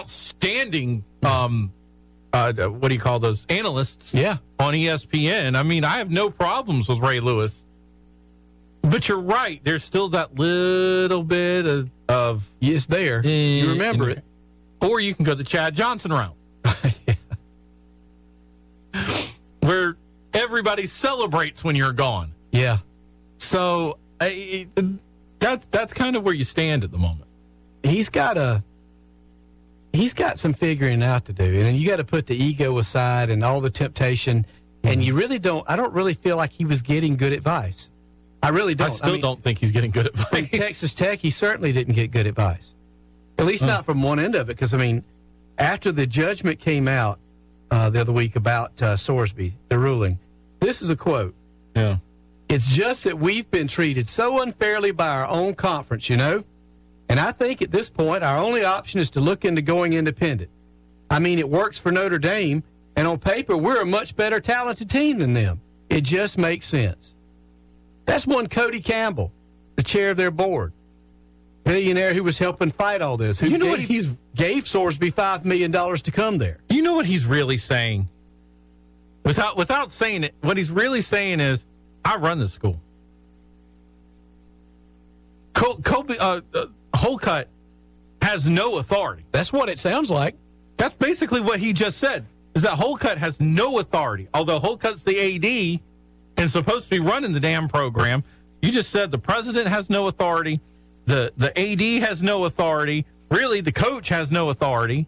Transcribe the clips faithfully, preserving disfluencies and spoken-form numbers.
outstanding, um, uh, what do you call those, analysts Yeah. on E S P N. I mean, I have no problems with Ray Lewis. But you're right. There's still that little bit of... of It's there. eh, You remember in it. there. Or you can go the Chad Johnson route. Yeah. Where everybody celebrates when you're gone. Yeah. So I, it, that's that's kind of where you stand at the moment. He's got a he's got some figuring out to do, and you got to put the ego aside and all the temptation. Mm-hmm. And you really don't. I don't really feel like he was getting good advice. I really don't. I still I mean, don't think he's getting good from advice. Texas Tech, he certainly didn't get good advice. At least Huh. not from one end of it. Because I mean, after the judgment came out uh, the other week about uh, Sorsby, the ruling, this is a quote. Yeah. It's just that we've been treated so unfairly by our own conference, you know? And I think at this point, our only option is to look into going independent. I mean, it works for Notre Dame, and on paper, we're a much better talented team than them. It just makes sense. That's one Cody Campbell, the chair of their board, billionaire who was helping fight all this. Who You know gave, what he's- gave Sorsby five million dollars to come there. You know what he's really saying? Without without saying it, what he's really saying is, I run the school. Col- Colby, uh, uh, Holcutt has no authority. That's what it sounds like. That's basically what he just said, is that Holcutt has no authority. Although Holcutt's the A D and supposed to be running the damn program, you just said the president has no authority, the, the A D has no authority, really the coach has no authority.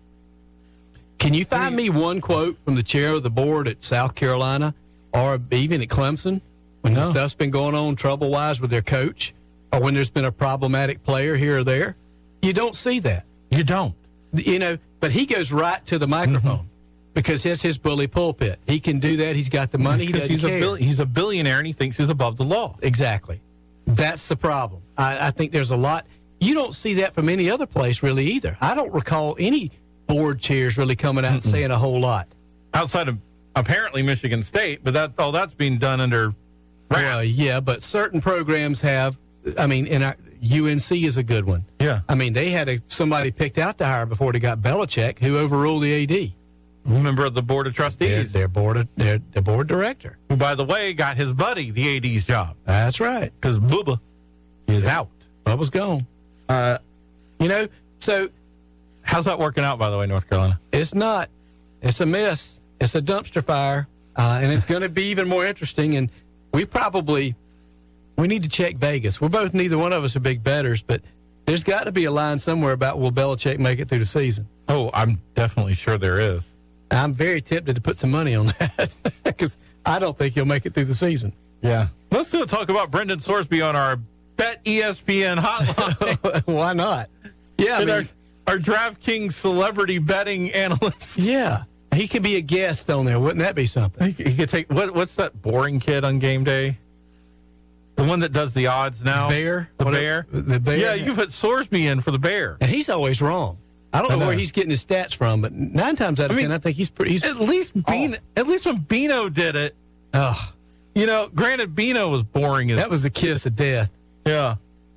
Can you find me one quote from the chair of the board at South Carolina or even at Clemson when No. the stuff's been going on trouble-wise with their coach or when there's been a problematic player here or there? You don't see that. You don't. You know, but he goes right to the microphone Mm-hmm. because that's his bully pulpit. He can do that. He's got the money. He Because doesn't he's a, care. bill- he's a billionaire and he thinks he's above the law. Exactly. That's the problem. I, I think there's a lot. You don't see that from any other place really either. I don't recall any board chairs really coming out and saying a whole lot. Outside of apparently Michigan State, but that all that's being done under wraps. Well, yeah, but certain programs have. I mean, and our, U N C is a good one. Yeah. I mean, they had a, somebody picked out to hire before they got Belichick, who overruled the A D. Member of the board of Their, trustees, their board, of, their, their board director. who, by the way, got his buddy the A D's job That's right. because Bubba is out. Bubba's gone. Uh, You know, so how's that working out, by the way, North Carolina? it's not. It's a mess. It's a dumpster fire, uh, and it's going to be even more interesting. And we probably we need to check Vegas. We're both neither one of us are big bettors, but there's got to be a line somewhere about will Belichick make it through the season. Oh, I'm definitely sure there is. I'm very tempted to put some money on that because I don't think he'll make it through the season. Yeah. Let's go talk about Brendan Sorsby on our Bet E S P N hotline. Why not? Yeah, I and mean, our, our DraftKings celebrity betting analyst. yeah. He could be a guest on there. Wouldn't that be something? He, he could take what? What's that boring kid on game day? The one that does the odds now. Bear? The What- bear. the bear? Yeah, you put Sorsby in for the bear. And he's always wrong. I don't I know, know. where he's getting his stats from, but nine times out of I mean, ten, I think he's pretty. He's, At least Bean, off. at least when Bino did it, oh, you know. Granted, Bino was boring as that was the kiss of death. yeah.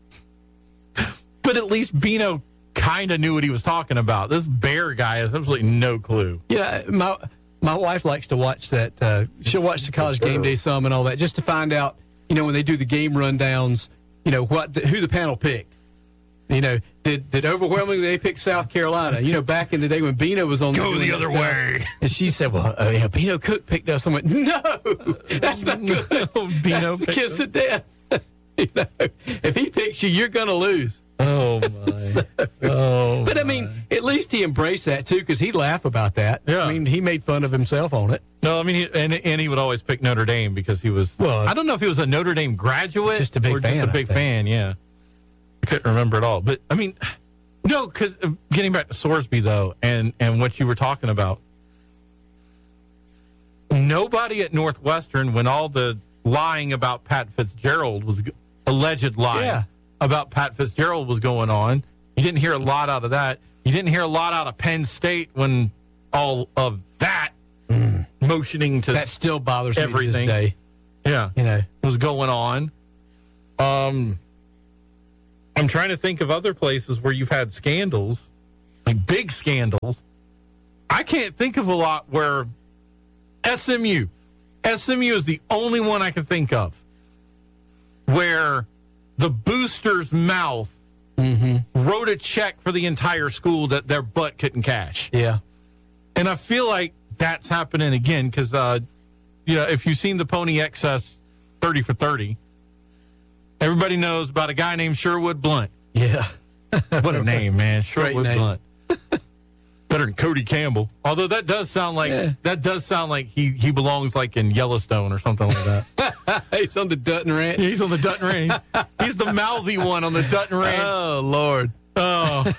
But at least Bino kind of knew what he was talking about. This bear guy has absolutely no clue. Yeah, my my wife likes to watch that. Uh, she'll watch the college game day some and all that just to find out, you know, when they do the game rundowns, you know what who the panel picked. You know, did did overwhelmingly they pick South Carolina? You know, back in the day when Bino was on Go doing the that other stuff. way. And she said, "Well, uh, you know, Bino Cook picked us." I went, "No, that's not good. Bino that's the picked kiss us. of death." You know, if he picks you, you're going to lose. Oh my! oh, But I mean, at least he embraced that too, because he'd laugh about that. Yeah. I mean, he made fun of himself on it. no, I mean, he, and and he would always pick Notre Dame because he was. Well, I don't know if he was a Notre Dame graduate, just a big or fan, just a I big think. fan. Yeah, I couldn't remember it all, but I mean, no, because uh, getting back to Sorsby though, and and what you were talking about, nobody at Northwestern, when all the lying about Pat Fitzgerald was alleged lying Yeah. about Pat Fitzgerald was going on, you didn't hear a lot out of that. You didn't hear a lot out of Penn State when all of that motioning to That still bothers everything. me to this day. yeah You know, was going on. Um, I'm trying to think of other places where you've had scandals. like big scandals, I can't think of a lot where S M U, S M U is the only one I can think of where the booster's mouth mm-hmm. wrote a check for the entire school that their butt couldn't cash. Yeah. And I feel like that's happening again because, uh, you know, if you've seen the Pony Excess thirty for thirty, everybody knows about a guy named Sherwood Blunt. Yeah. What a name, man. Sherwood name. Blunt. Better than Cody Campbell. Although that does sound like yeah. that does sound like he, he belongs like in Yellowstone or something like that. He's on the Dutton Ranch. He's on the Dutton Ranch. He's the mouthy one on the Dutton Ranch. Oh, Lord. Oh.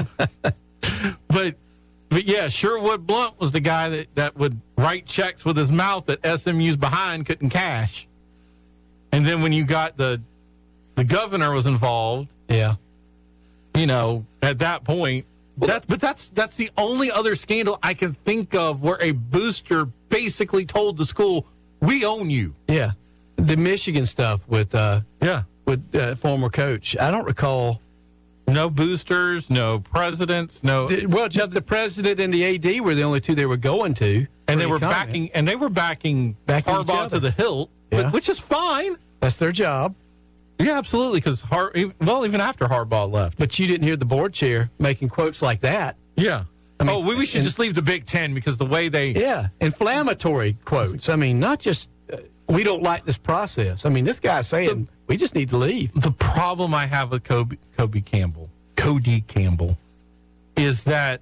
but but yeah, Sherwood Blunt was the guy that, that would write checks with his mouth that S M U's behind couldn't cash. And then when you got the the governor was involved, yeah, you know, at that point, well, that but that's that's the only other scandal I can think of where a booster basically told the school, "We own you." Yeah, the Michigan stuff with uh, yeah with uh, former coach. I don't recall. No boosters, no presidents, no. Well, just the president and the A D were the only two they were going to, and they were comment. backing, and they were backing, backing Harbaugh to the hilt, yeah. which is fine. That's their job. Yeah, absolutely. Because Har- well, even after Harbaugh left, but you didn't hear the board chair making quotes like that. Yeah. I mean, oh, we, we should and, just leave the Big Ten because the way they yeah inflammatory quotes. I mean, not just uh, we don't like this process. I mean, this guy's saying. The, We just need to leave. The problem I have with Kobe, Kobe Campbell, Cody Campbell, is that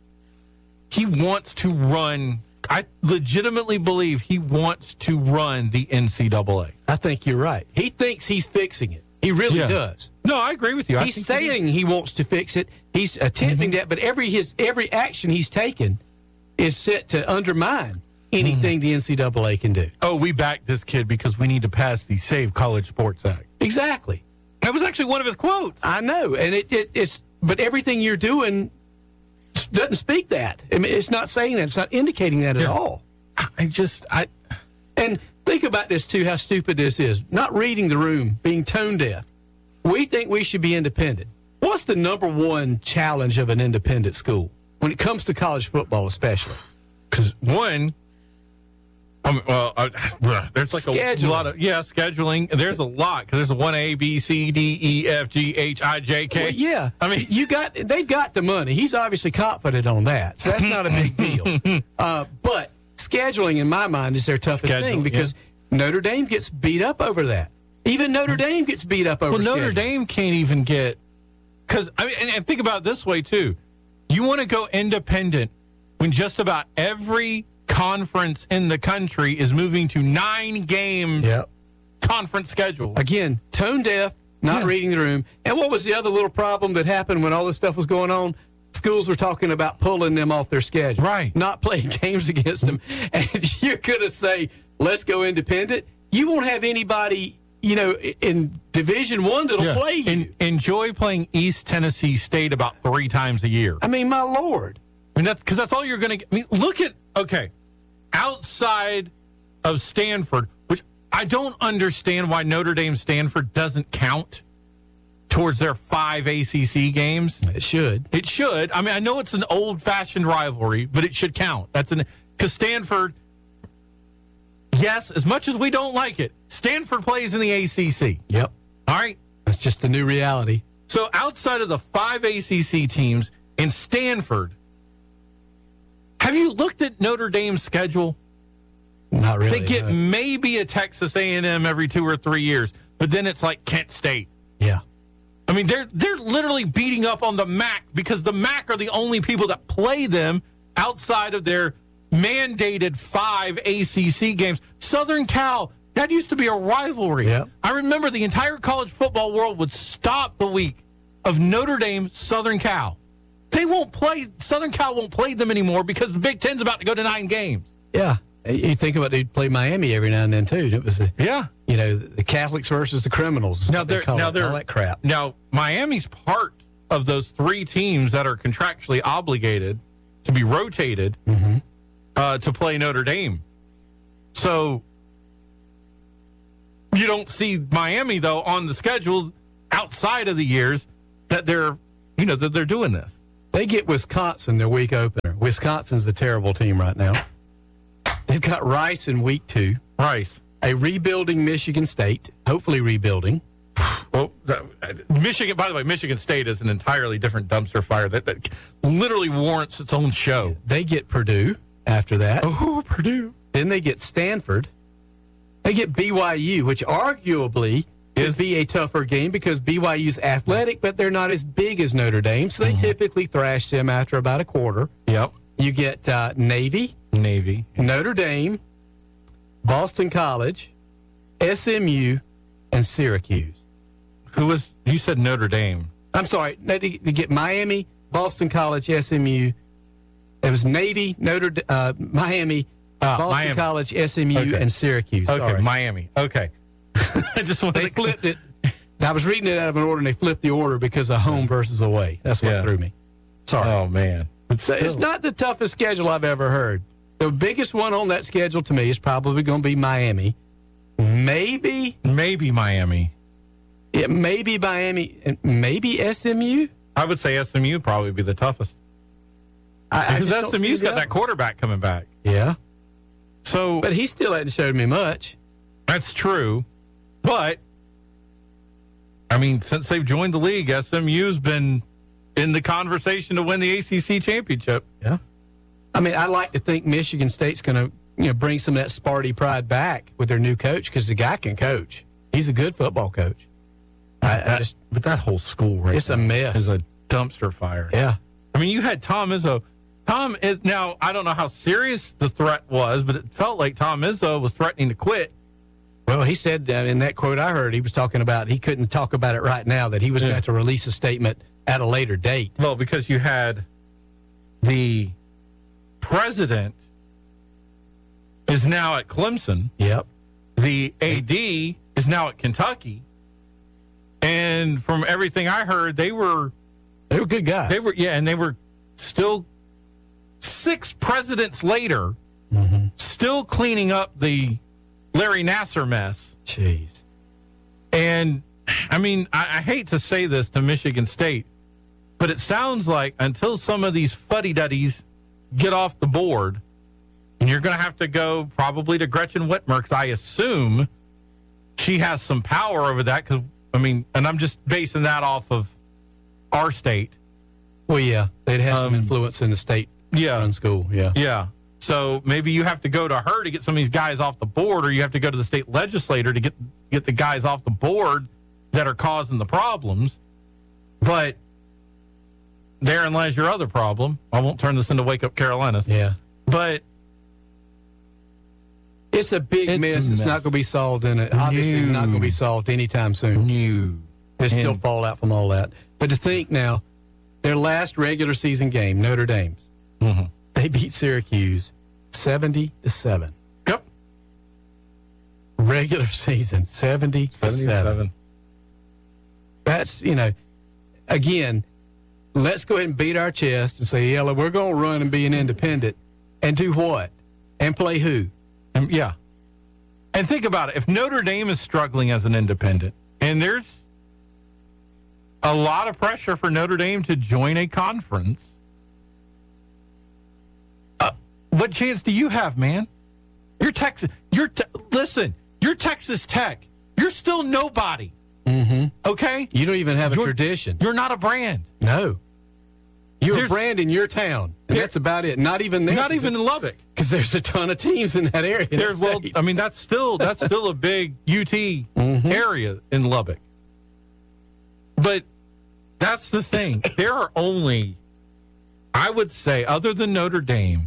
he wants to run. I legitimately believe he wants to run the N C double A. I think you're right. He thinks he's fixing it. He really yeah. does. No, I agree with you. I he's saying he, he wants to fix it. He's attempting mm-hmm. that, but every his every action he's taken is set to undermine anything mm. the N C double A can do. Oh, we backed this kid because we need to pass the Save College Sports Act. Exactly. That was actually one of his quotes. I know, and it, it it's but everything you're doing doesn't speak that. I mean, it's not saying that. It's not indicating that at yeah. all. I just I and think about this too. How stupid this is. Not reading the room, being tone deaf. We think we should be independent. What's the number one challenge of an independent school when it comes to college football, especially? Because one. Um, well, uh, there's like a lot of yeah scheduling. There's a lot because there's a one A B C D E F G H I J K. Well, yeah, I mean you got they've got the money. He's obviously confident on that, so that's not a big deal. Uh, but scheduling, in my mind, is their toughest Schedule, thing because yeah. Notre Dame gets beat up over that. Even Notre Dame gets beat up over. Well, Notre scheduling. Dame can't even get because I mean, and, and think about it this way too. You want to go independent when just about every conference in the country is moving to nine game yep. conference schedule. Again, tone deaf, not yeah. reading the room. And what was the other little problem that happened when all this stuff was going on? Schools were talking about pulling them off their schedule. Right. Not playing games against them. And you're going to say, let's go independent. You won't have anybody, you know, in Division One that'll yeah. play you. En- enjoy playing East Tennessee State about three times a year. I mean, my Lord. I mean, that's because that's all you're going to get. I mean, look at, okay. Outside of Stanford, which I don't understand why Notre Dame Stanford doesn't count towards their five A C C games. It should. It should. I mean, I know it's an old-fashioned rivalry, but it should count. That's an because Stanford, yes, as much as we don't like it, Stanford plays in the A C C. Yep. All right? That's just the new reality. So outside of the five A C C teams in Stanford, have you looked at Notre Dame's schedule? Not really. They get no. maybe a Texas A and M every two or three years, but then it's like Kent State. Yeah. I mean, they're they're literally beating up on the M A C because the M A C are the only people that play them outside of their mandated five A C C games. Southern Cal, that used to be a rivalry. Yeah. I remember the entire college football world would stop the week of Notre Dame, Southern Cal. They won't play, Southern Cal won't play them anymore because the Big Ten's about to go to nine games. Yeah. You think about they'd play Miami every now and then, too. It was, a, yeah. you know, the Catholics versus the criminals. Now, they're, they now they're, all that crap. Now, Miami's part of those three teams that are contractually obligated to be rotated mm-hmm. uh, to play Notre Dame. So, you don't see Miami, though, on the schedule outside of the years that they're, you know, that they're doing this. They get Wisconsin their week opener. Wisconsin's the terrible team right now. They've got Rice in week two. Rice. A rebuilding Michigan State, hopefully rebuilding. Well, Michigan, by the way, Michigan State is an entirely different dumpster fire that, that literally warrants its own show. They get Purdue after that. Oh, Purdue. Then they get Stanford. They get B Y U, which arguably is be a tougher game because B Y U's athletic, but they're not as big as Notre Dame, so they mm-hmm. typically thrash them after about a quarter. Yep. You get uh, Navy, Navy, Notre Dame, Boston College, S M U, and Syracuse. Who was, you said Notre Dame. I'm sorry, they, they get Miami, Boston College, S M U. It was Navy, Notre uh, Miami, uh, Boston Miami. College, S M U, okay. and Syracuse. Okay, sorry. Miami. Okay. I just wanted they to flipped it. I was reading it out of an order, and they flipped the order because of home versus away. That's what yeah. threw me. Sorry. Oh, man. It's, it's not the toughest schedule I've ever heard. The biggest one on that schedule to me is probably going to be Miami. Maybe. Maybe Miami. Yeah, maybe Miami, and maybe S M U. I would say S M U would probably be the toughest. I, because S M U's got that quarterback coming back. Yeah. So, but he still hadn't showed me much. That's true. But, I mean, since they've joined the league, S M U's been in the conversation to win the A C C championship. Yeah. I mean, I like to think Michigan State's going to you know bring some of that Sparty pride back with their new coach because the guy can coach. He's a good football coach. I, that, I just, but that whole school right it's a mess. Is a dumpster fire. Yeah. I mean, you had Tom Izzo. Tom is now, I don't know how serious the threat was, but it felt like Tom Izzo was threatening to quit. Well, he said uh, in that quote I heard, he was talking about he couldn't talk about it right now, that he was yeah. going to have to release a statement at a later date. Well, because you had the president is now at Clemson. Yep. The A D is now at Kentucky. And from everything I heard, they were they were good guys. They were yeah, and they were still six presidents later, mm-hmm. still cleaning up the Larry Nassar mess. Jeez. And I mean, I, I hate to say this to Michigan State, but it sounds like until some of these fuddy-duddies get off the board, and you're going to have to go probably to Gretchen Whitmer, because I assume she has some power over that, because I mean, and I'm just basing that off of our state. Well, yeah, they'd have Um, some influence in the state Yeah. run school, yeah. Yeah. So maybe you have to go to her to get some of these guys off the board, or you have to go to the state legislator to get get the guys off the board that are causing the problems. But therein lies your other problem. I won't turn this into Wake Up Carolinas. Yeah. But it's a big It's mess. a It's mess. not going to be solved in it. Obviously No. not going to be solved anytime soon. new. There's still And- fallout from all that. But to think now, their last regular season game, Notre Dame's, Mm-hmm. they beat Syracuse seventy to seven. Yep. Regular season, seventy to seven. That's, you know, again, let's go ahead and beat our chest and say, yeah, look, we're going to run and be an independent. And do what? And play who? And, yeah. And think about it. If Notre Dame is struggling as an independent, and there's a lot of pressure for Notre Dame to join a conference, uh, what chance do you have, man? You're Texas. You're te- listen. You're Texas Tech. You're still nobody. Mm-hmm. Okay. You don't even have a You're- tradition. You're not a brand. No. You're There's- a brand in your town, and There- that's about it. Not even there. Not even in Lubbock. Because there's a ton of teams in that area. There's well, I mean, that's still that's still a big U T Mhm. area in Lubbock. But that's the thing. There are only, I would say, other than Notre Dame,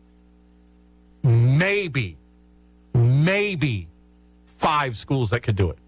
maybe, maybe five schools that could do it.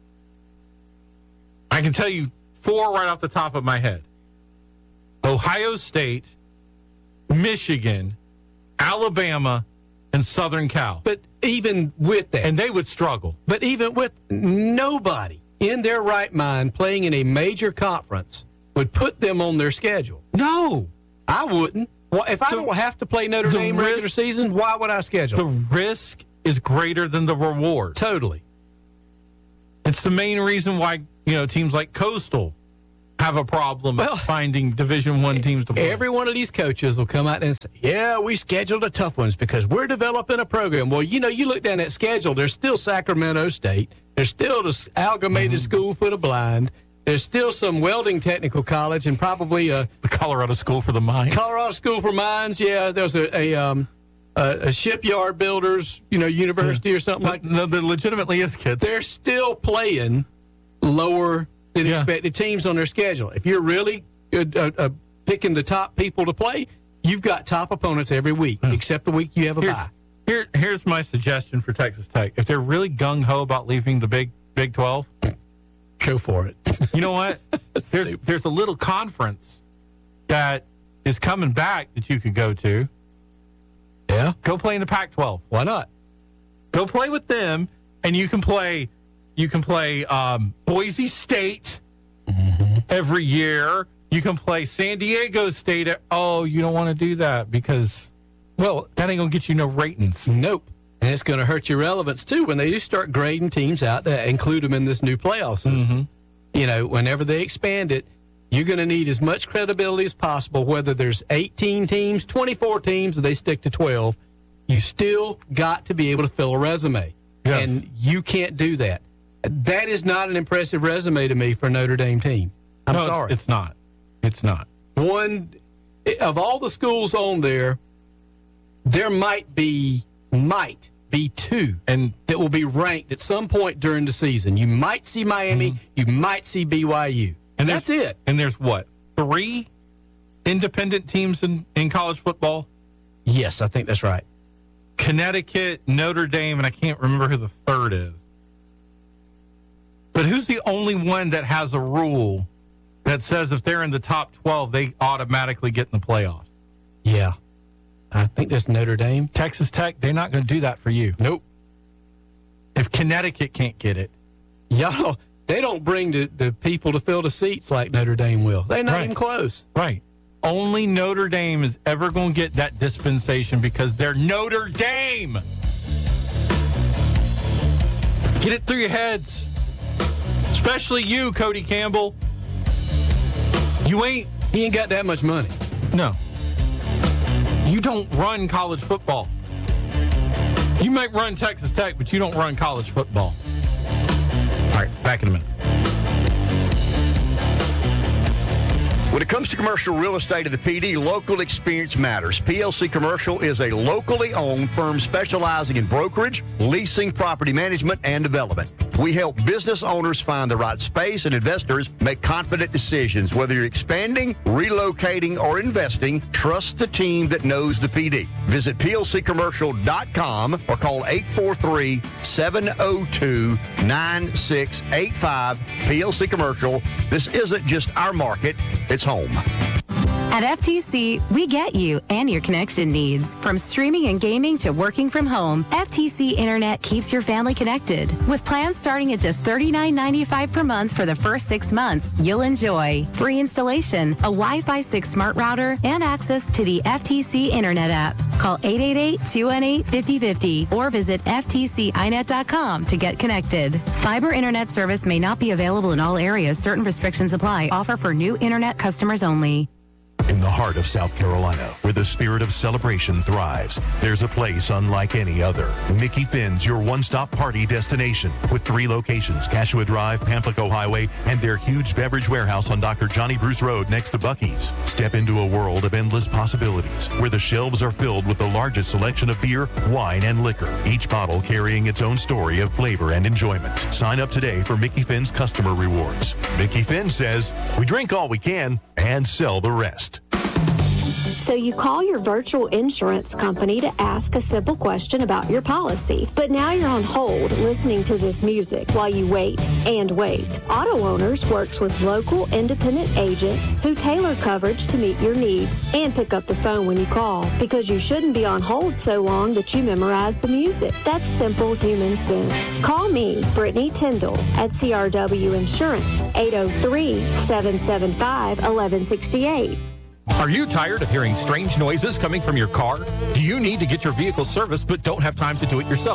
I can tell you four right off the top of my head. Ohio State, Michigan, Alabama, and Southern Cal. But even with that, And they would struggle. but even with nobody in their right mind playing in a major conference would put them on their schedule. No. I wouldn't. Well, if I The- don't have to play Notre the Dame regular risk- season, why would I schedule? The risk is greater than the reward. Totally. It's the main reason why, you know, teams like Coastal have a problem Well, finding Division One teams to play. Every one of these coaches will come out and say, yeah, we scheduled the tough ones because we're developing a program. Well, you know, you look down that schedule, there's still Sacramento State. There's still the Amalgamated mm-hmm. School for the Blind. There's still some welding technical college and probably a... The Colorado School for the Mines. Colorado School for Mines, yeah. There's a, a, um, a, a shipyard builders, you know, university yeah. or something like that. No, there legitimately is, kids. They're still playing lower than yeah. expected teams on their schedule. If you're really good, uh, uh, picking the top people to play, you've got top opponents every week, yeah. except the week you have a here's, bye. Here, here's my suggestion for Texas Tech. If they're really gung-ho about leaving the Big Big twelve, go for it. You know what? There's there's a little conference that is coming back that you could go to. Yeah? Go play in the Pac twelve. Why not? Go play with them, and you can play you can play um, Boise State mm-hmm. every year. You can play San Diego State. Oh, you don't want to do that because, well, that ain't going to get you no ratings. Nope. And it's going to hurt your relevance, too, when they do start grading teams out to include them in this new playoff system. Mm-hmm. You know, whenever they expand it, you're going to need as much credibility as possible, whether there's eighteen teams, twenty-four teams, or they stick to twelve. You still got to be able to fill a resume. Yes. And you can't do that. That is not an impressive resume to me for a Notre Dame team. I'm no, sorry. It's, it's not. It's not. One, of all the schools on there, there might be... might be two and that will be ranked at some point during the season. You might see Miami, mm-hmm. you might see B Y U. And that's it. And there's what? Three independent teams in, in college football? Yes, I think that's right. Connecticut, Notre Dame, and I can't remember who the third is. But who's the only one that has a rule that says if they're in the top twelve, they automatically get in the playoffs? Yeah. I think that's Notre Dame. Texas Tech, they're not going to do that for you. Nope. If Connecticut can't get it. Y'all, they don't bring the, the people to fill the seats like Notre Dame will. They're not right. even close. Right. Only Notre Dame is ever going to get that dispensation because they're Notre Dame. Get it through your heads. Especially you, Cody Campbell. You ain't... He ain't got that much money. No. You don't run college football. You might run Texas Tech, but you don't run college football. All right, back in a minute. When it comes to commercial real estate of the P D, local experience matters. P L C Commercial is a locally owned firm specializing in brokerage, leasing, property management, and development. We help business owners find the right space and investors make confident decisions. Whether you're expanding, relocating, or investing, trust the team that knows the P D. Visit P L C commercial dot com or call eight four three, seven zero two, nine six eight five. P L C Commercial. This isn't just our market, it's home. At F T C, we get you and your connection needs. From streaming and gaming to working from home, F T C Internet keeps your family connected. With plans starting at just thirty-nine ninety-five per month for the first six months, you'll enjoy free installation, a Wi-Fi six smart router, and access to the F T C Internet app. Call eight eight eight, two one eight, five zero five zero or visit F T C I net dot com to get connected. Fiber Internet service may not be available in all areas. Certain restrictions apply. Offer for new Internet customers only. In the heart of South Carolina, where the spirit of celebration thrives, there's a place unlike any other. Mickey Finn's your one-stop party destination with three locations, Cashua Drive, Pamplico Highway, and their huge beverage warehouse on Doctor Johnny Bruce Road next to Buc-ee's. Step into a world of endless possibilities where the shelves are filled with the largest selection of beer, wine, and liquor, each bottle carrying its own story of flavor and enjoyment. Sign up today for Mickey Finn's customer rewards. Mickey Finn says, we drink all we can and sell the rest. So you call your virtual insurance company to ask a simple question about your policy. But now you're on hold listening to this music while you wait and wait. Auto Owners works with local independent agents who tailor coverage to meet your needs and pick up the phone when you call, because you shouldn't be on hold so long that you memorize the music. That's simple human sense. Call me, Brittany Tyndall, at C R W Insurance, eight oh three, seven seven five, one one six eight. Are you tired of hearing strange noises coming from your car? Do you need to get your vehicle serviced but don't have time to do it yourself?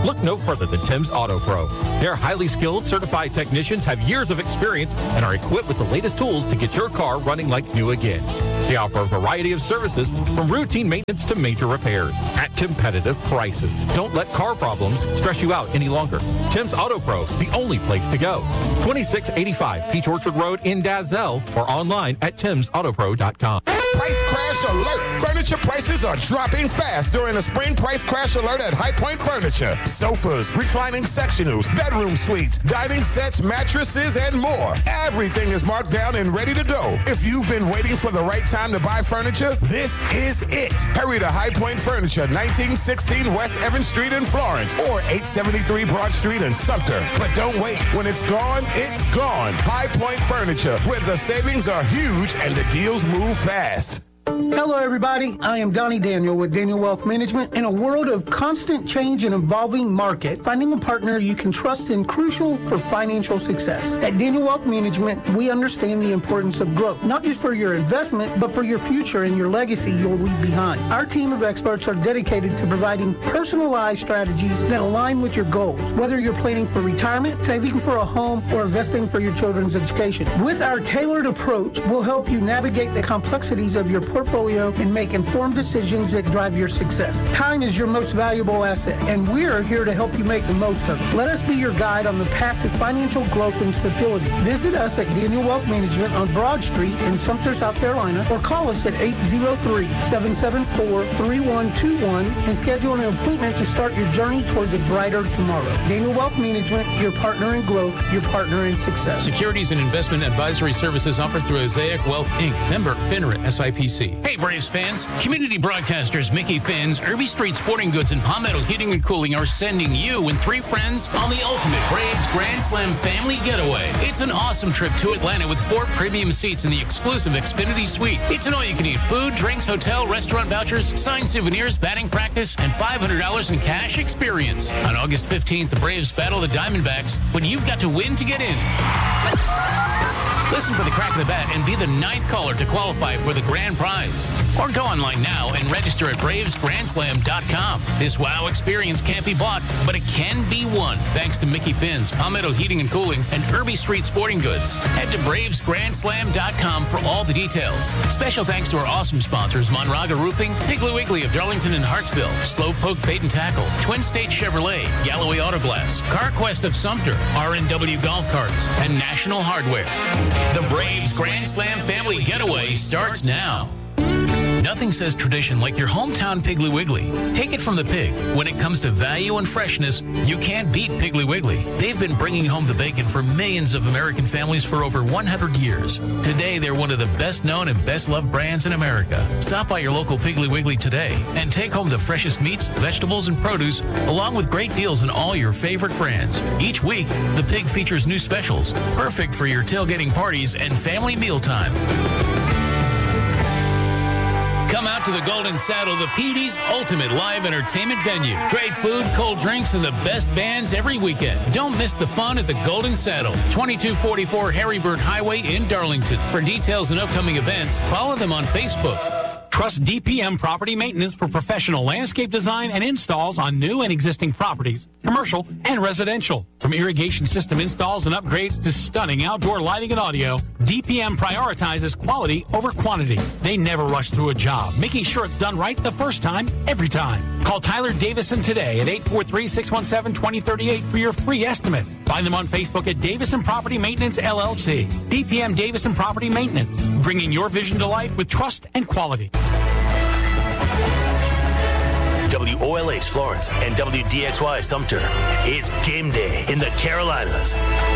Look no further than Tim's Auto Pro. Their highly skilled, certified technicians have years of experience and are equipped with the latest tools to get your car running like new again. They offer a variety of services from routine maintenance to major repairs at competitive prices. Don't let car problems stress you out any longer. Tim's Auto Pro, the only place to go. twenty-six eighty-five Peach Orchard Road in Dazzell or online at tims auto pro dot com. Price crash alert. Furniture prices are dropping fast during the spring price crash alert at High Point Furniture. Sofas, reclining sectionals, bedroom suites, dining sets, mattresses, and more. Everything is marked down and ready to go. If you've been waiting for the right time to buy furniture, this is it. Hurry to High Point Furniture, nineteen sixteen West Evans Street in Florence or eight seventy-three Broad Street in Sumter. But don't wait. When it's gone, it's gone. High Point Furniture, where the savings are huge and the deals move fast. Hello, everybody. I am Donnie Daniel with Daniel Wealth Management. In a world of constant change and evolving market, finding a partner you can trust is crucial for financial success. At Daniel Wealth Management, we understand the importance of growth, not just for your investment, but for your future and your legacy you'll leave behind. Our team of experts are dedicated to providing personalized strategies that align with your goals, whether you're planning for retirement, saving for a home, or investing for your children's education. With our tailored approach, we'll help you navigate the complexities of your portfolio and make informed decisions that drive your success. Time is your most valuable asset, and we're here to help you make the most of it. Let us be your guide on the path to financial growth and stability. Visit us at Daniel Wealth Management on Broad Street in Sumter, South Carolina, or call us at eight zero three, seven seven four, three one two one and schedule an appointment to start your journey towards a brighter tomorrow. Daniel Wealth Management, your partner in growth, your partner in success. Securities and investment advisory services offered through Osaic Wealth, Incorporated. Member FINRA S I P C. Hey, Braves fans. Community broadcasters Mickey Finn's, Irby Street Sporting Goods, and Palmetto Heating and Cooling are sending you and three friends on the ultimate Braves Grand Slam family getaway. It's an awesome trip to Atlanta with four premium seats in the exclusive Xfinity Suite. It's an all-you-can-eat food, drinks, hotel, restaurant vouchers, signed souvenirs, batting practice, and five hundred dollars in cash experience. On August fifteenth, the Braves battle the Diamondbacks, but you've got to win to get in. Listen for the crack of the bat and be the ninth caller to qualify for the grand prize. Or go online now and register at braves grand slam dot com. This wow experience can't be bought, but it can be won. Thanks to Mickey Finn's, Palmetto Heating and Cooling, and Irby Street Sporting Goods. Head to braves grand slam dot com for all the details. Special thanks to our awesome sponsors, Monraga Roofing, Piggly Wiggly of Darlington and Hartsville, Slowpoke Bait and Tackle, Twin State Chevrolet, Galloway Auto Glass, CarQuest of Sumter, R and W Golf Carts, and National Hardware. The Braves Grand Slam family getaway starts now. Nothing says tradition like your hometown Piggly Wiggly. Take it from the pig. When it comes to value and freshness, you can't beat Piggly Wiggly. They've been bringing home the bacon for millions of American families for over one hundred years. Today, they're one of the best known and best loved brands in America. Stop by your local Piggly Wiggly today and take home the freshest meats, vegetables, and produce, along with great deals on all your favorite brands. Each week, the pig features new specials, perfect for your tailgating parties and family mealtime. Come out to the Golden Saddle, the P D's ultimate live entertainment venue. Great food, cold drinks, and the best bands every weekend. Don't miss the fun at the Golden Saddle, twenty-two forty-four Harrybird Highway in Darlington. For details and upcoming events, follow them on Facebook. Trust D P M Property Maintenance for professional landscape design and installs on new and existing properties, commercial and residential. From irrigation system installs and upgrades to stunning outdoor lighting and audio, D P M prioritizes quality over quantity. They never rush through a job, making sure it's done right the first time, every time. Call Tyler Davison today at eight four three, six one seven, two zero three eight for your free estimate. Find them on Facebook at Davison Property Maintenance, L L C. D P M Davison Property Maintenance, bringing your vision to life with trust and quality. W O L H Florence and W D X Y Sumter. It's game day in the Carolinas.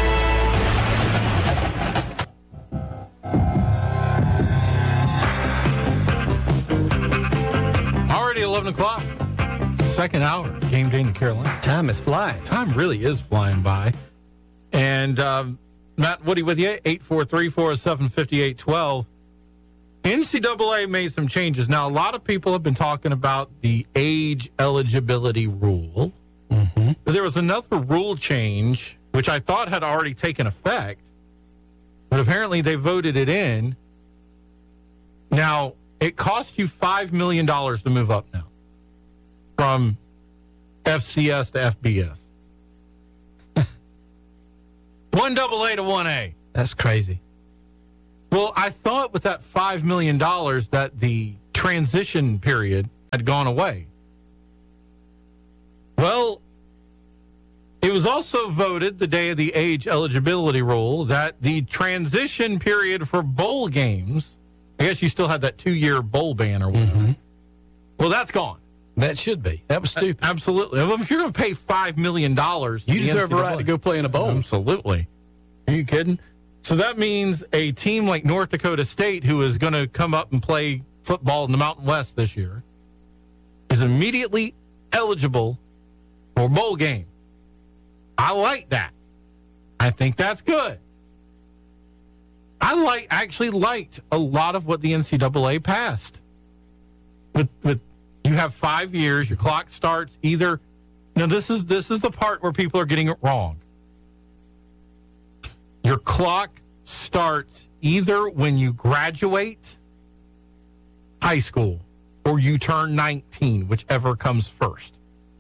Already eleven o'clock. Second hour. Game day in the Carolinas. Time is flying. Time really is flying by. And um, Matt Woody with you, eight four three, four oh seven, five eight one two. N C double A made some changes. Now, a lot of people have been talking about the age eligibility rule. Mm-hmm. But there was another rule change, which I thought had already taken effect, but apparently they voted it in. Now, it costs you five million dollars to move up now from F C S to F B S. One double A to one A. That's crazy. Well, I thought with that five million dollars that the transition period had gone away. Well, it was also voted the day of the age eligibility rule that the transition period for bowl games, I guess you still had that two-year bowl ban or whatever. Mm-hmm. Well, that's gone. That should be. That was stupid. Uh, absolutely. Well, if you're going to pay five million dollars, you deserve a right to go play in a bowl. Absolutely. Are you kidding? So that means a team like North Dakota State, who is going to come up and play football in the Mountain West this year, is immediately eligible for a bowl game. I like that. I think that's good. I like actually liked a lot of what the N C double A passed. With with you have five years, your clock starts either. Now this is this is the part where people are getting it wrong. Your clock starts either when you graduate high school or you turn nineteen, whichever comes first.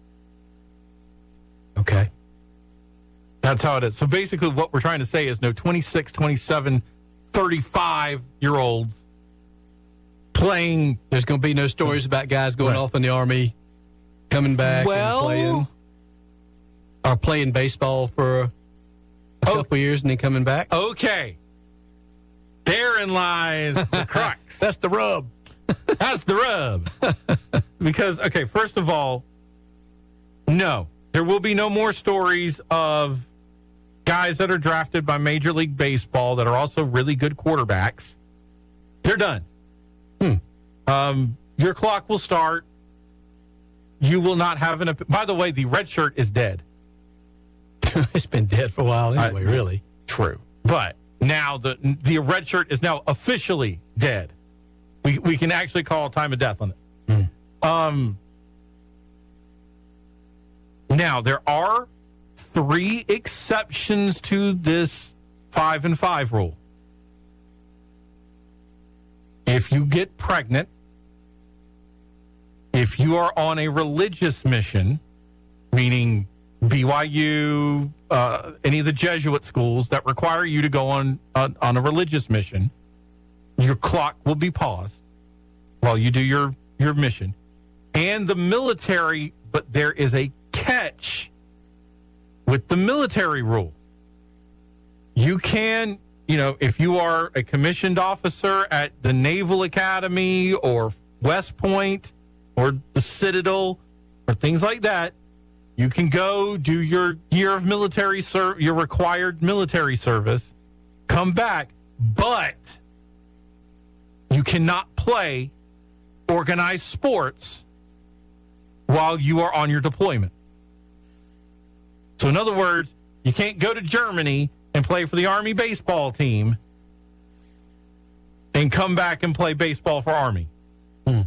Okay. That's how it is. So basically what we're trying to say is no twenty-six, twenty-seven, thirty-five-year-olds playing. There's going to be no stories about guys going right. off in the Army, coming back well, and playing. Or playing baseball for a oh, couple years and then coming back. Okay. Therein lies the crux. That's the rub. That's the rub. Because, okay, first of all, no. There will be no more stories of guys that are drafted by Major League Baseball that are also really good quarterbacks. They're done. Hmm. Um, your clock will start. You will not have an... By the way, the red shirt is dead. It's been dead for a while anyway, I, really. True. But now the the red shirt is now officially dead. We we can actually call a time of death on it. Hmm. Um... Now, there are three exceptions to this five and five rule. If you get pregnant, if you are on a religious mission, meaning B Y U, uh, any of the Jesuit schools that require you to go on, on, on a religious mission, your clock will be paused while you do your, your mission. And the military, but there is a catch with the military rule. You can, you know, if you are a commissioned officer at the Naval Academy or West Point or the Citadel or things like that, you can go do your year of military ser- your required military service, come back, but you cannot play organized sports while you are on your deployment. So in other words, you can't go to Germany and play for the Army baseball team and come back and play baseball for Army. Hmm.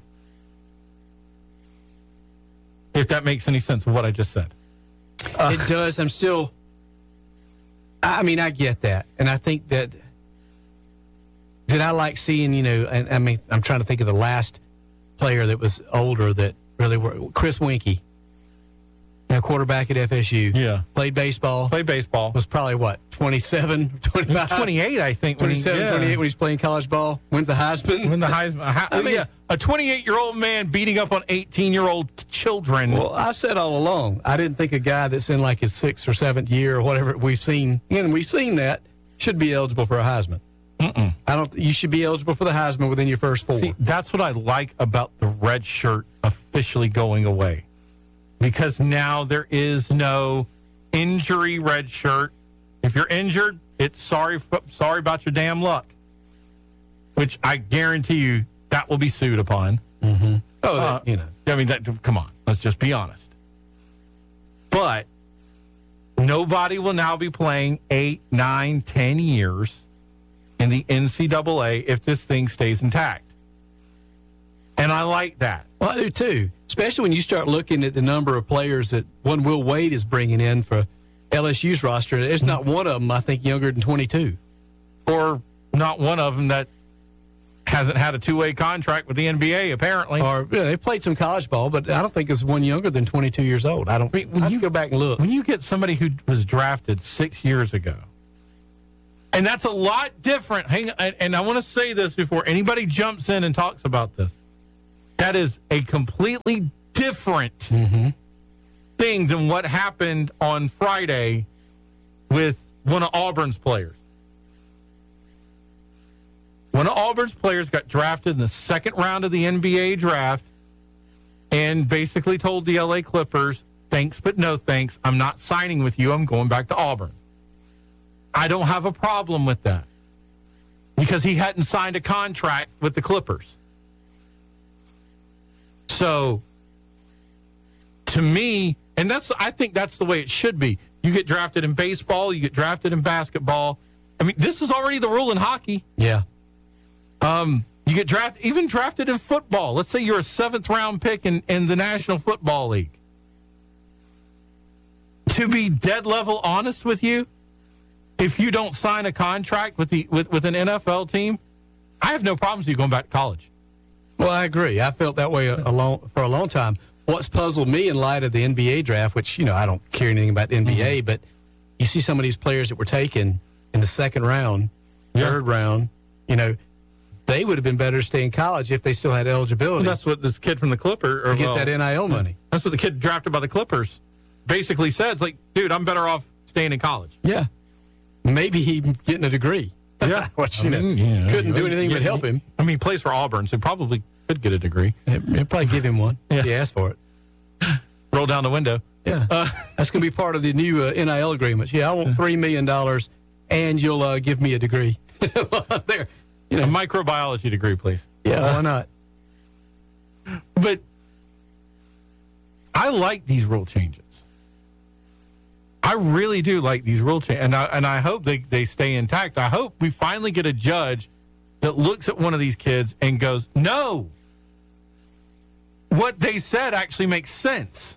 If that makes any sense of what I just said. Uh, it does. I'm still, I mean, I get that. And I think that, that I like seeing, you know, and I mean, I'm trying to think of the last player that was older that really were, Chris Winkie. A quarterback at F S U. Yeah. Played baseball. Played baseball. Was probably, what, twenty-seven, twenty-five? He was twenty-eight, I think. twenty-seven, when he, yeah. twenty-eight when he's playing college ball. Wins the Heisman. Wins the Heisman. I mean, yeah. A twenty-eight-year-old man beating up on eighteen-year-old children. Well, I've said all along, I didn't think a guy that's in like his sixth or seventh year or whatever we've seen, and we've seen that, should be eligible for a Heisman. Mm-mm. I don't. You should be eligible for the Heisman within your first four. See, that's what I like about the red shirt officially going away. Because now there is no injury red shirt. If you're injured, it's sorry sorry about your damn luck. Which I guarantee you that will be sued upon. Mm-hmm. Oh, uh, that, you know. I mean, that, come on. Let's just be honest. But nobody will now be playing eight, nine, ten years in the N C double A if this thing stays intact. And I like that. Well, I do too. Especially when you start looking at the number of players that one Will Wade is bringing in for L S U's roster. There's not one of them, I think, younger than twenty-two. Or not one of them that hasn't had a two-way contract with the N B A, apparently. Or yeah, they played some college ball, but I don't think it's one younger than twenty-two years old. I don't. I mean, I have you, to go back and look. When you get somebody who was drafted six years ago, and that's a lot different. Hang on, and I want to say this before anybody jumps in and talks about this. That is a completely different mm-hmm. thing than what happened on Friday with one of Auburn's players. One of Auburn's players got drafted in the second round of the N B A draft and basically told the L A Clippers, thanks but no thanks. I'm not signing with you. I'm going back to Auburn. I don't have a problem with that because he hadn't signed a contract with the Clippers. So, to me, and that's I think that's the way it should be. You get drafted in baseball, you get drafted in basketball. I mean, this is already the rule in hockey. Yeah. Um, you get drafted, even drafted in football. Let's say you're a seventh round pick in, in the National Football League. To be dead level honest with you, if you don't sign a contract with the with, with an N F L team, I have no problems with you going back to college. Well, I agree. I felt that way a, a long, for a long time. What's puzzled me in light of the N B A draft, which, you know, I don't care anything about the N B A, mm-hmm. but you see some of these players that were taken in the second round, yeah. third round, you know, they would have been better to stay in college if they still had eligibility. Well, that's what this kid from the Clippers... Or get well, that N I L money. That's what the kid drafted by the Clippers basically said. It's like, dude, I'm better off staying in college. Yeah. Maybe he getting a degree. Yeah. Which, you know, yeah, couldn't do anything yeah, but help him. I mean, he plays for Auburn, so he probably could get a degree. He'll probably give him one yeah. if he asked for it. Roll down the window. Yeah. Uh, that's going to be part of the new uh, N I L agreements. Yeah, I want three million dollars, and you'll uh, give me a degree. there. You know. A microbiology degree, please. Yeah, uh, why not? But I like these rule changes. I really do like these rule changes, and I, and I hope they, they stay intact. I hope we finally get a judge that looks at one of these kids and goes, no, what they said actually makes sense.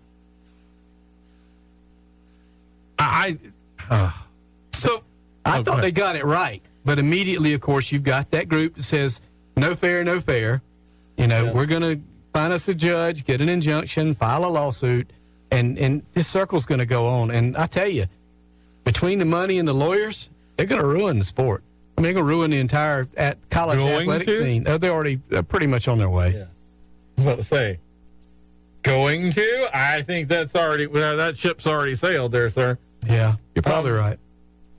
I, uh, so I oh, thought they got it right. But immediately, of course, you've got that group that says, no fair, no fair. You know, yeah. we're going to find us a judge, get an injunction, file a lawsuit, and, and this circle's going to go on. And I tell you, between the money and the lawyers, they're going to ruin the sport. I mean, they're going to ruin the entire at college going athletic to? scene. Oh, they're already uh, pretty much on their way. Yeah. I was about to say, going to? I think that's already, well, that ship's already sailed there, sir. Yeah, you're probably um, right.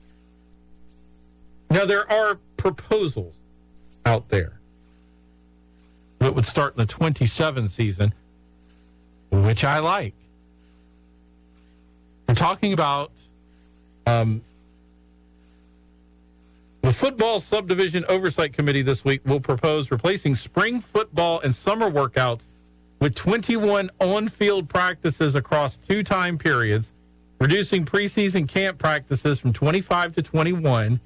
Now, there are proposals out there that would start in the twenty-seven season, which I like. We're talking about um, the Football Subdivision Oversight Committee this week will propose replacing spring football and summer workouts with twenty-one on-field practices across two time periods, reducing preseason camp practices from twenty-five to twenty-one,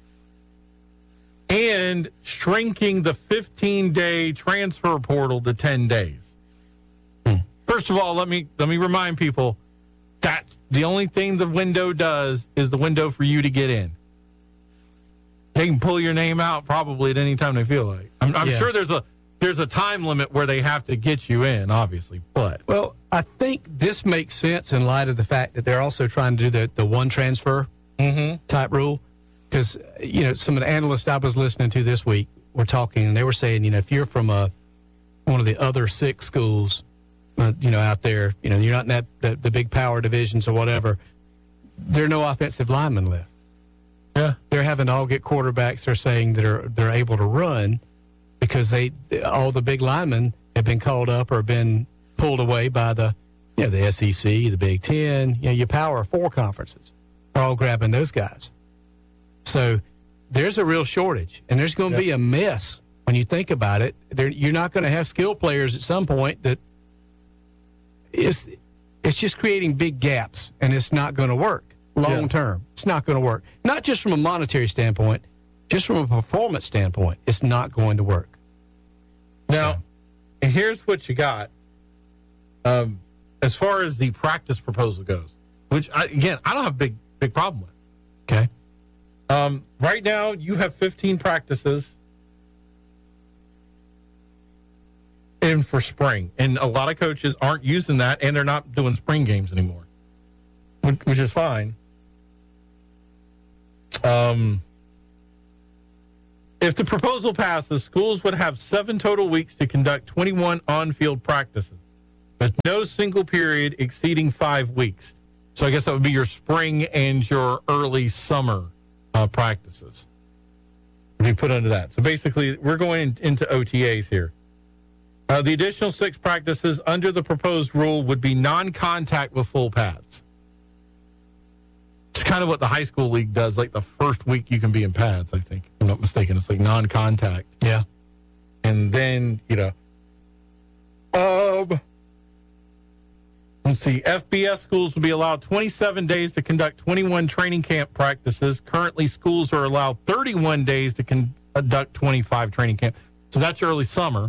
and shrinking the fifteen-day transfer portal to ten days. Hmm. First of all, let me let me remind people that the only thing the window does is the window for you to get in. They can pull your name out probably at any time they feel like. I'm, I'm yeah. sure there's a there's a time limit where they have to get you in, obviously. But well, I think this makes sense in light of the fact that they're also trying to do the, the one transfer mm-hmm. type rule. Because, you know, some of the analysts I was listening to this week were talking, and they were saying, you know, if you're from a, one of the other six schools, uh, you know, out there, you know, you're not in that the, the big power divisions or whatever, there are no offensive linemen left. Yeah. They're having to all get quarterbacks, they're saying, that are they're able to run because they all the big linemen have been called up or been pulled away by the, you know, the S E C, the Big Ten, you know, your Power Four conferences are all grabbing those guys. So there's a real shortage, and there's going to yep. be a mess when you think about it. There, you're not going to have skill players at some point that is it's just creating big gaps, and it's not going to work long yeah. term. It's not going to work. Not just from a monetary standpoint, just from a performance standpoint, it's not going to work. Now, so. and here's what you got. Um, as far as the practice proposal goes, which I, again I don't have a big big problem with. Okay. Um, right now, you have fifteen practices in for spring. And a lot of coaches aren't using that, and they're not doing spring games anymore, which, which is fine. Um, if the proposal passes, schools would have seven total weeks to conduct twenty-one on-field practices, but no single period exceeding five weeks. So I guess that would be your spring and your early summer uh, practices. We put under that. So basically, we're going into O T As here. Uh, the additional six practices under the proposed rule would be non-contact with full pads. It's kind of what the high school league does. Like the first week you can be in pads, I think. If I'm not mistaken. It's like non-contact. Yeah. And then, you know, um, let's see. F B S schools will be allowed twenty-seven days to conduct twenty-one training camp practices. Currently, schools are allowed thirty-one days to conduct twenty-five training camp. So that's your early summer.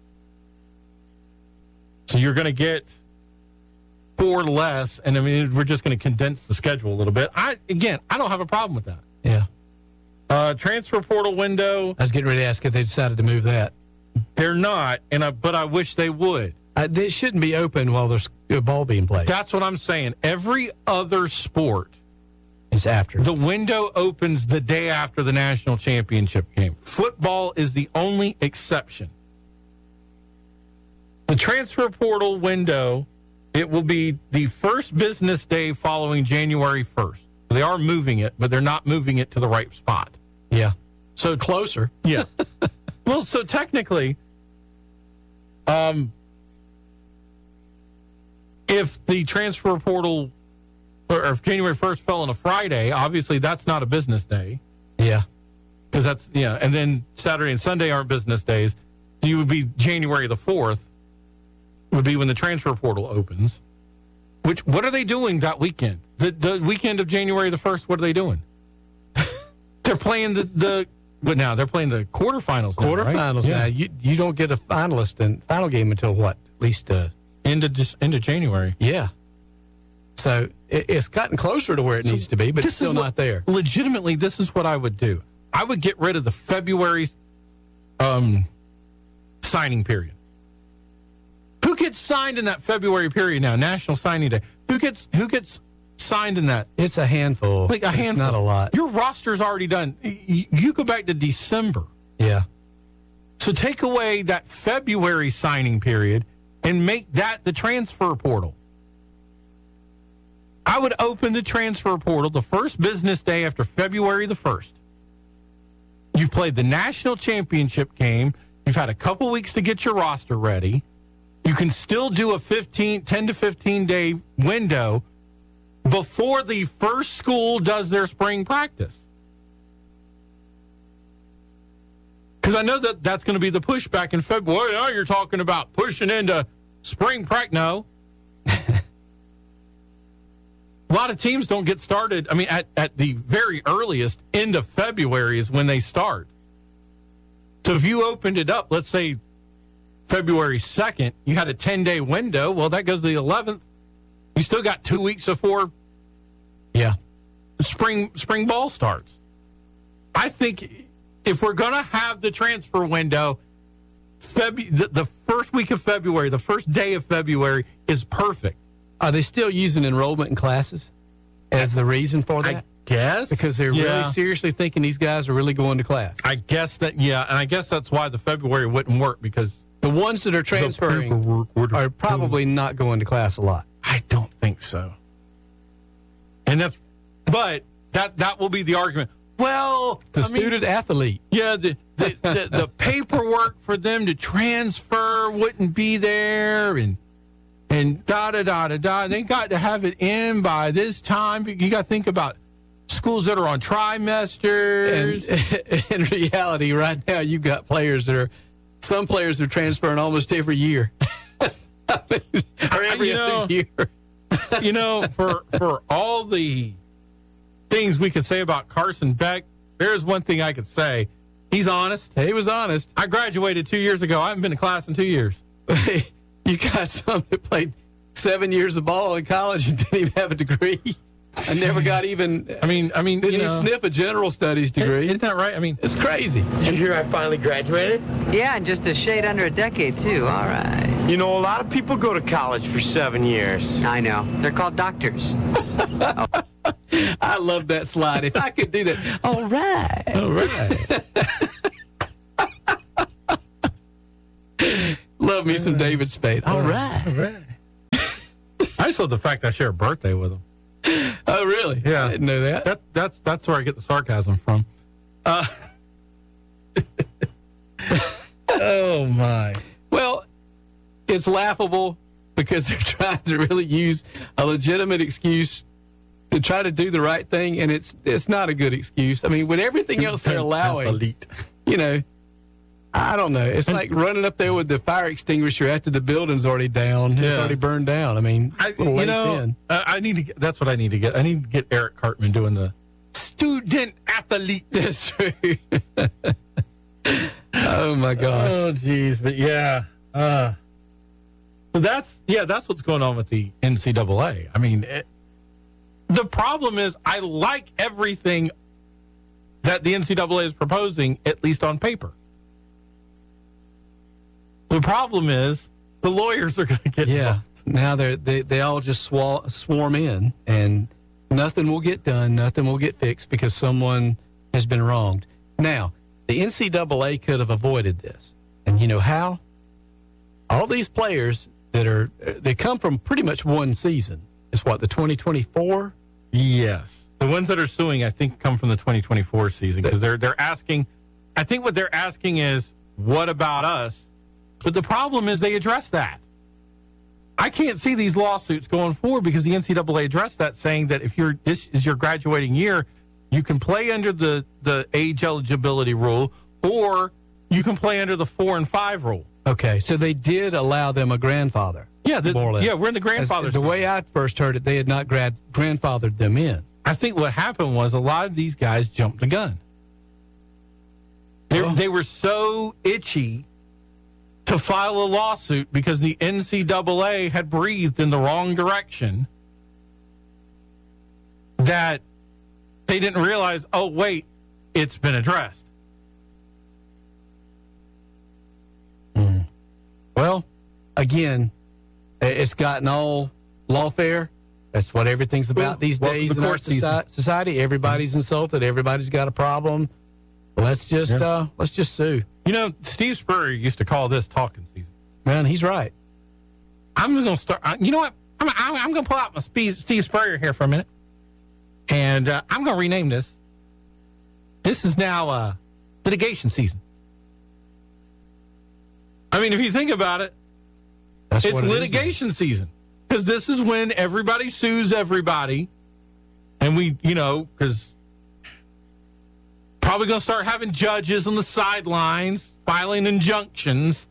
So you're going to get four less, and I mean, we're just going to condense the schedule a little bit. I Again, I don't have a problem with that. Yeah. Uh, transfer portal window. I was getting ready to ask if they decided to move that. They're not, and I, but I wish they would. Uh, they shouldn't be open while there's a ball being played. That's what I'm saying. Every other sport is after. The window opens the day after the national championship game. Football is the only exception. The transfer portal window, it will be the first business day following January first. They are moving it, but they're not moving it to the right spot. Yeah. So it's closer. Yeah. Well, so technically, um, if the transfer portal, or if January first fell on a Friday, obviously that's not a business day. Yeah. Because that's, yeah, and then Saturday and Sunday aren't business days. So you would be January the fourth. Would be when the transfer portal opens. Which, what are they doing that weekend? The the weekend of January the first, what are they doing? They're playing the, the but now they're playing the quarterfinals now, Quarterfinals right? now. Yeah. You you don't get a finalist and final game until what? At least uh Into just into January. Yeah. So it, it's gotten closer to where it So needs to be, but it's still what, not there. Legitimately, this is what I would do. I would get rid of the February um, signing period. Who gets signed in that February period now? National Signing Day. Who gets who gets signed in that? It's a handful. Like a it's handful. Not a lot. Your roster's already done. You, you go back to December. Yeah. So take away that February signing period and make that the transfer portal. I would open the transfer portal the first business day after February the first. You've played the national championship game. You've had a couple weeks to get your roster ready. You can still do a fifteen, ten to fifteen day window before the first school does their spring practice. Because I know that that's going to be the pushback in February. Oh, you're talking about pushing into spring practice. No. A lot of teams don't get started. I mean, at, at the very earliest, end of February is when they start. So if you opened it up, let's say February second, you had a ten-day window. Well, that goes to the eleventh. You still got two weeks before yeah. spring spring ball starts. I think if we're going to have the transfer window, Febu- the, the first week of February, the first day of February is perfect. Are they still using enrollment in classes as the reason for that? I guess. Because they're Yeah. really seriously thinking these guys are really going to class. I guess that, yeah, and I guess that's why the February wouldn't work, because The ones that are transferring are probably not going to class a lot. I don't think so. And that's, but that that will be the argument. Well, The I student mean, athlete. yeah, the the, the the paperwork for them to transfer wouldn't be there, and and da da da da da. They got to have it in by this time. You got to think about schools that are on trimesters. And in reality, right now, you've got players that are, some players are transferring almost every year. I mean, or every you know, other year. you know, for for all the things we could say about Carson Beck, there's one thing I could say. He's honest. He was honest. I graduated two years ago. I haven't been to class in two years. You got some that played seven years of ball in college and didn't even have a degree. I never got even. I mean, I mean, didn't you even know, sniff a general studies degree. Isn't that right? I mean, it's crazy. Did you hear I finally graduated? Yeah, in just a shade under a decade, too. All right. You know, a lot of people go to college for seven years. I know. They're called doctors. Oh. I love that slide. If I could do that. All right. All right. Love me some David Spade. All right. All right. I just love the fact I share a birthday with him. Oh, really? Yeah. I didn't know that. that that's that's where I get the sarcasm from. Uh, oh, my. Well, it's laughable because they're trying to really use a legitimate excuse to try to do the right thing, and it's it's not a good excuse. I mean, with everything else they're allowing, you know, I don't know. It's like running up there with the fire extinguisher after the building's already down. It's Yeah. already burned down. I mean, I, you know, uh, I need to get, that's what I need to get. I need to get Eric Cartman doing the student athlete. That's true. Oh, my gosh. Oh, geez. But, yeah. Uh, so that's, yeah, that's what's going on with the N C double A. I mean, it, the problem is I like everything that the N C double A is proposing, at least on paper. The problem is the lawyers are going to get Yeah. involved. Now they're, they they all just swar- swarm in, and nothing will get done, nothing will get fixed because someone has been wronged. Now, the N C double A could have avoided this. And you know how? All these players that are, they come from pretty much one season. It's what, the twenty twenty-four? Yes. The ones that are suing, I think, come from the twenty twenty-four season because they're, they're asking, I think what they're asking is, what about us? But the problem is they address that. I can't see these lawsuits going forward because the N C double A addressed that, saying that if you're this is your graduating year, you can play under the, the age eligibility rule, or you can play under the four and five rule. Okay, so they did allow them a grandfather. Yeah, the, more or less. yeah, we're in the grandfather. As, the way I first heard it, they had not grad, grandfathered them in. I think what happened was a lot of these guys jumped the gun. They, Oh. they were so itchy to file a lawsuit because the N C double A had breathed in the wrong direction that they didn't realize, oh, wait, it's been addressed. Mm. Well, again, it's gotten all lawfare. That's what everything's about Well, these welcome days to in our court season. soci- society. Everybody's insulted. Everybody's got a problem. Let's just Yeah. uh, let's just sue. You know, Steve Spurrier used to call this talking season. Man, he's right. I'm going to start. uh, You know what? I'm, I'm, I'm going to pull out my Steve, Steve Spurrier here for a minute. And uh, I'm going to rename this. This is now uh, litigation season. I mean, if you think about it, That's it's what it is now. litigation season. Because this is when everybody sues everybody. And we, you know, because probably going to start having judges on the sidelines filing injunctions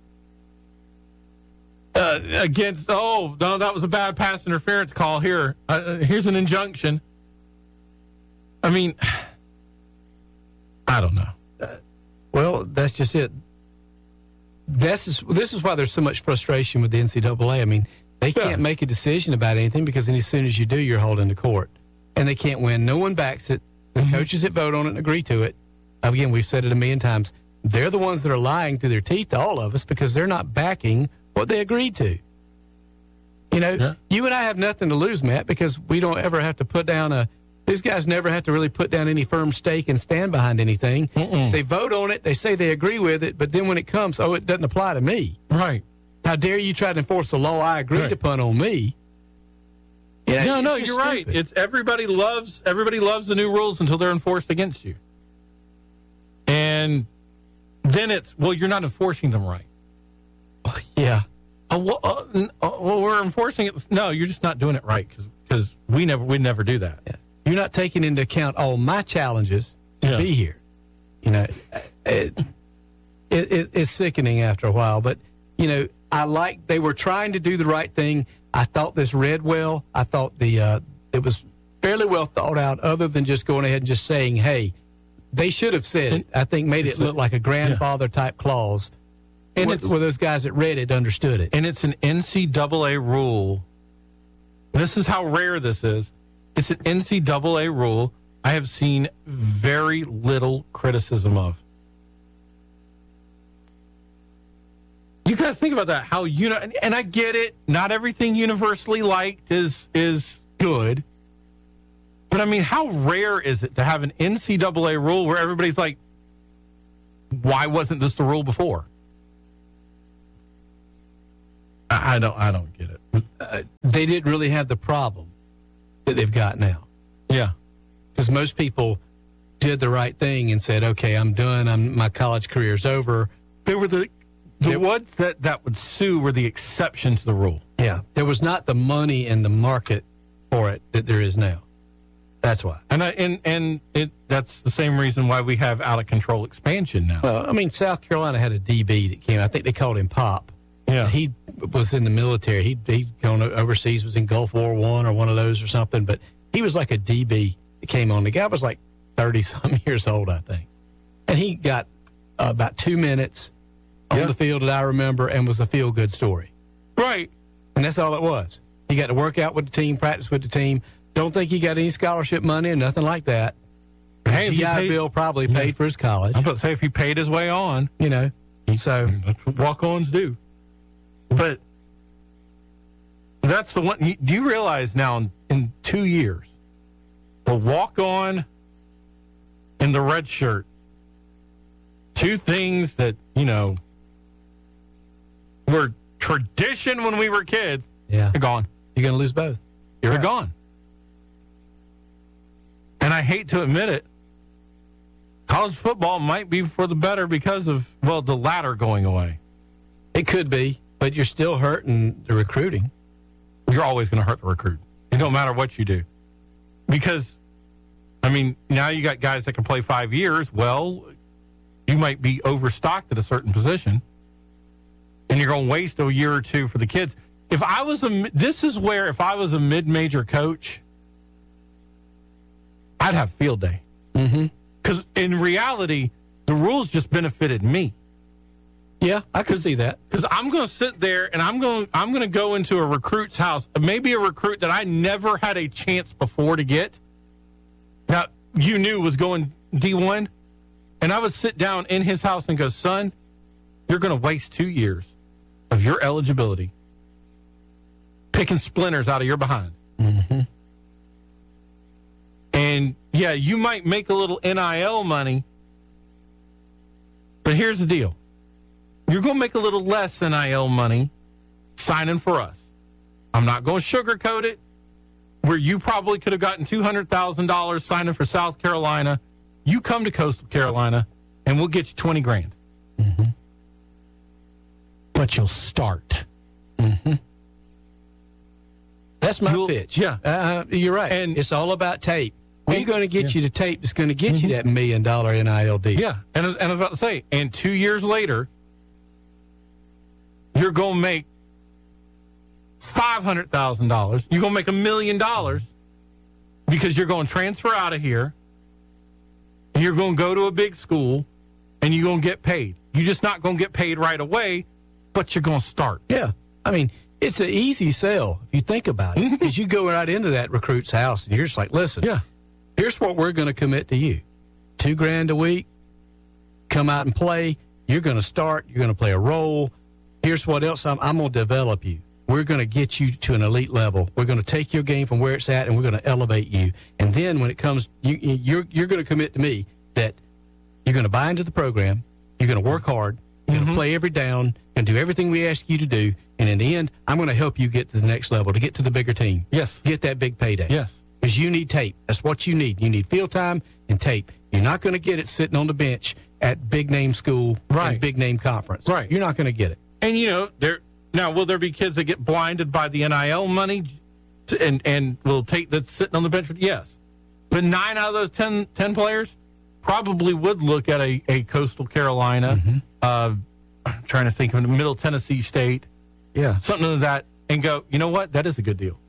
uh, against, oh, no, that was a bad pass interference call. Here, uh, here's an injunction. I mean, I don't know. Uh, well, that's just it. This is this is why there's so much frustration with the N C double A. I mean, they can't Yeah. make a decision about anything because then as soon as you do, you're hauled into court, and they can't win. No one backs it. The Mm-hmm. coaches that vote on it and agree to it. Again, we've said it a million times. They're the ones that are lying through their teeth to all of us because they're not backing what they agreed to. You know, Yeah. you and I have nothing to lose, Matt, because we don't ever have to put down a. These guys never have to really put down any firm stake and stand behind anything. Mm-mm. They vote on it. They say they agree with it. But then when it comes, oh, it doesn't apply to me. Right. How dare you try to enforce a law I agreed Right. upon on me? Yeah, no, it's no, just you're right. stupid. It's everybody loves everybody loves the new rules until they're enforced against you. And then it's, well, you're not enforcing them right. Yeah. Uh, well, uh, n- uh, well, we're enforcing it. No, you're just not doing it right because we never we never do that. Yeah. You're not taking into account all my challenges to Yeah. be here. You know, it, it, it, it's sickening after a while. But, you know, I like they were trying to do the right thing. I thought this read well. I thought the uh, it was fairly well thought out other than just going ahead and just saying, hey, they should have said it. I think made it look like a grandfather type clause. And where, it's- where those guys that read it understood it. And it's an N C double A rule. This is how rare this is. It's an N C double A rule I have seen very little criticism of. You got to think about that. How you know, and, and I get it. Not everything universally liked is is good. But I mean, how rare is it to have an N C double A rule where everybody's like, "Why wasn't this the rule before?" I, I don't. I don't get it. Uh, they didn't really have the problem that they've got now. Yeah, because most people did the right thing and said, "Okay, I'm done. I'm my college career's over." They were the the ones that, that would sue were the exception to the rule. Yeah, there was not the money in the market for it that there is now. That's why. And I, and and it that's the same reason why we have out of control expansion now. Well, I mean, South Carolina had a D B that came. I think they called him Pop. Yeah, he was in the military. He he'd gone overseas, was in Gulf War One or one of those or something. But he was like a D B that came on. The guy was like thirty some years old, I think, and he got uh, about two minutes on yeah. the field that I remember, and was a feel good story. Right, and that's all it was. He got to work out with the team, practice with the team. Don't think he got any scholarship money or nothing like that. Hey, the G I paid, Bill probably paid yeah. for his college. I'm about to say if he paid his way on, you know, so that's what walk-ons do. But that's the one. Do you realize now in, in two years, the walk-on and the red shirt, two things that, you know, were tradition when we were kids, yeah. are gone. You're going to lose both. You're right. gone. And I hate to admit it, college football might be for the better because of, well, the latter going away. It could be, but you're still hurting the recruiting. You're always going to hurt the recruit. It don't matter what you do. Because, I mean, now you got guys that can play five years. Well, you might be overstocked at a certain position, and you're going to waste a year or two for the kids. If I was a, this is where if I was a mid-major coach, I'd have field day. Mm-hmm. Because in reality, the rules just benefited me. Yeah, I could see that. Because I'm going to sit there and I'm going I'm going to go into a recruit's house, maybe a recruit that I never had a chance before to get. Now, you knew was going D one, and I would sit down in his house and go, son, you're going to waste two years of your eligibility picking splinters out of your behind. Mm-hmm. And, yeah, you might make a little N I L money, but here's the deal. You're going to make a little less N I L money signing for us. I'm not going to sugarcoat it. Where you probably could have gotten two hundred thousand dollars signing for South Carolina, you come to Coastal Carolina, and we'll get you twenty grand. Mm-hmm. But you'll start. Mm-hmm. That's my You'll, pitch. Yeah. Uh, you're right. And it's all about tape. We're going to get yeah. you the tape that's going to get mm-hmm. you that million dollar N I L deal. Yeah. And, and I was about to say, and two years later, you're going to make five hundred thousand dollars. You're going to make a million dollars because you're going to transfer out of here. And you're going to go to a big school, and you're going to get paid. You're just not going to get paid right away, but you're going to start. Yeah. I mean, it's an easy sell if you think about it. Because you go right into that recruit's house, and you're just like, listen, yeah. here's what we're going to commit to you. Two grand a week, come out and play. You're going to start. You're going to play a role. Here's what else I'm, I'm going to develop you. We're going to get you to an elite level. We're going to take your game from where it's at, and we're going to elevate you. And then when it comes, you, you're you're going to commit to me that you're going to buy into the program. You're going to work hard. You're mm-hmm. going to play every down and do everything we ask you to do. And in the end, I'm going to help you get to the next level, to get to the bigger team. Yes. Get that big payday. Yes. Because you need tape. That's what you need. You need field time and tape. You're not going to get it sitting on the bench at big name school, right? And big name conference. Right. You're not going to get it. And, you know, there now, will there be kids that get blinded by the N I L money to, and, and will take that's sitting on the bench? Yes. But nine out of those ten, ten players probably would look at a, a Coastal Carolina, mm-hmm. uh, I'm trying to think of a Middle Tennessee State, yeah, something like that, and go, you know what? That is a good deal.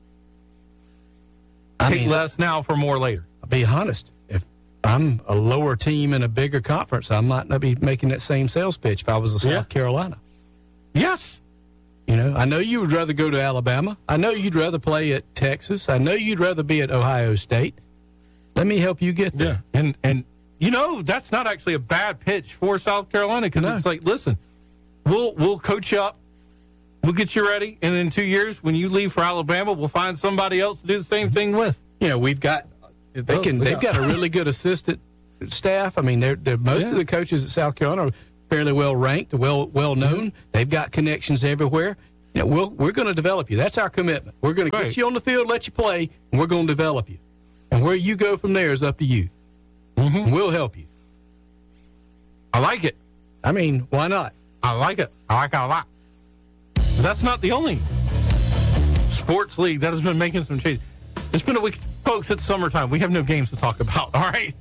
I Take mean, less now for more later. I'll be honest. If I'm a lower team in a bigger conference, I might not be making that same sales pitch if I was a South yeah. Carolina. Yes. You know, I know you would rather go to Alabama. I know you'd rather play at Texas. I know you'd rather be at Ohio State. Let me help you get there. Yeah, and and you know that's not actually a bad pitch for South Carolina because no. It's like, listen, we'll we'll coach you up, we'll get you ready, and in two years when you leave for Alabama, we'll find somebody else to do the same thing with. You know, we've got they can they've got a really good assistant staff. I mean, they're, they're most yeah. of the coaches at South Carolina are fairly well ranked, well well known. Mm-hmm. They've got connections everywhere. You know, we'll, we're going to develop you. That's our commitment. We're going to get you on the field, let you play, and we're going to develop you. And where you go from there is up to you. Mm-hmm. We'll help you. I like it. I mean, why not? I like it. I like it a lot. But that's not the only sports league that has been making some changes. It's been a week. Folks, it's summertime. We have no games to talk about, all right?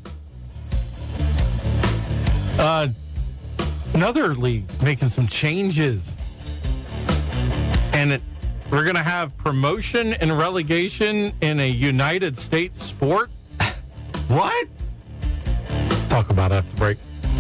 Uh, another league making some changes. And it, we're going to have promotion and relegation in a United States sport? What? Talk about it after the break.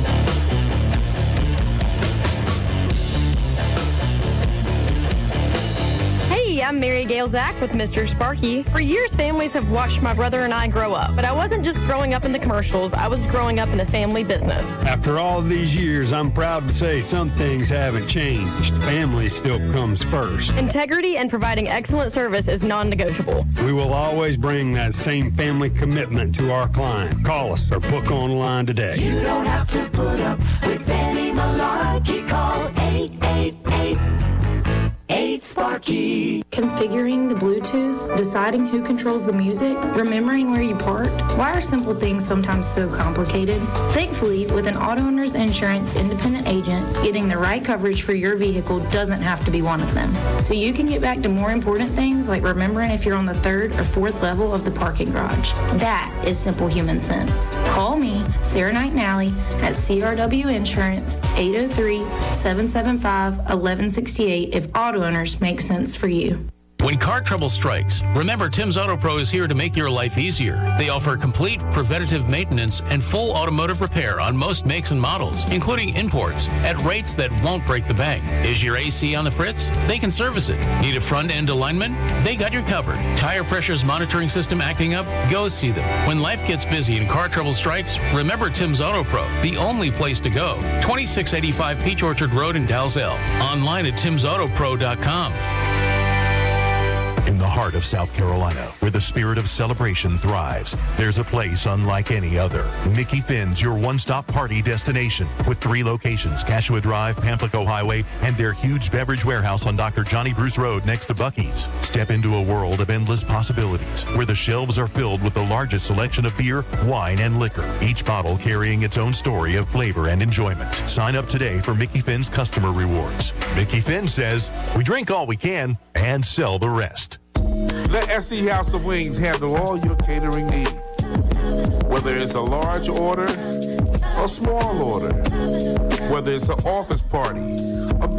Hey, I'm Mary Gail Zach with Mister Sparky. For years, families have watched my brother and I grow up. But I wasn't just growing up in the commercials, I was growing up in the family business. After all these years, I'm proud to say some things haven't changed. Family still comes first. Integrity and providing excellent service is non-negotiable. We will always bring that same family commitment to our client. Call us or book online today. You don't have to put up with any malarkey. Call eight eight eight, eight Sparky. Configuring the Bluetooth, deciding who controls the music, remembering where you parked. Why are simple things sometimes so complicated? Thankfully, with an Auto Owners Insurance independent agent, getting the right coverage for your vehicle doesn't have to be one of them. So you can get back to more important things like remembering if you're on the third or fourth level of the parking garage. That is simple human sense. Call me, Sarah Knight Nally, at C R W Insurance, eight oh three, seven seven five, one one six eight if Auto Owners make sense for you. When car trouble strikes, remember Tim's Auto Pro is here to make your life easier. They offer complete preventative maintenance and full automotive repair on most makes and models, including imports, at rates that won't break the bank. Is your A C on the fritz? They can service it. Need a front-end alignment? They got you covered. Tire pressures monitoring system acting up? Go see them. When life gets busy and car trouble strikes, remember Tim's Auto Pro, the only place to go. twenty-six eighty-five Peach Orchard Road in Dalzell. Online at tims auto pro dot com. In the heart of South Carolina, where the spirit of celebration thrives, there's a place unlike any other. Mickey Finn's your one-stop party destination with three locations, Cashua Drive, Pamplico Highway, and their huge beverage warehouse on Doctor Johnny Bruce Road next to Buc-ee's. Step into a world of endless possibilities where the shelves are filled with the largest selection of beer, wine, and liquor, each bottle carrying its own story of flavor and enjoyment. Sign up today for Mickey Finn's customer rewards. Mickey Finn says, we drink all we can and sell the rest. Let S E House of Wings handle all your catering needs. Whether it's a large order or small order, whether it's an office party, a